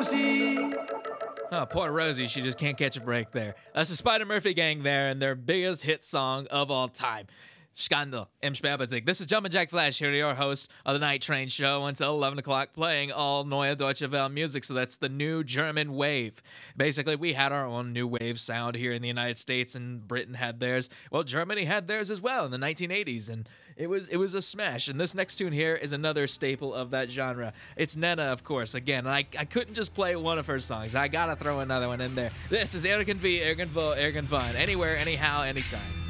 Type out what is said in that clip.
Rosie. Oh, poor Rosie, she just can't catch a break there. That's the Spider-Murphy gang there and their biggest hit song of all time. Skandal im Sperrbezirk. This is Jumpin' Jack Flash here, your host of the Night Train Show until 11 o'clock, playing all Neue Deutsche Welle music. So that's the new German wave. Basically, we had our own new wave sound here in the United States, and Britain had theirs. Well, Germany had theirs as well in the 1980s, and it was a smash. And this next tune here is another staple of that genre. It's Nena, of course. Again, I couldn't just play one of her songs. I gotta throw another one in there. This is Irgendwie, Irgendwo, Irgendwann. Anywhere, anyhow, anytime.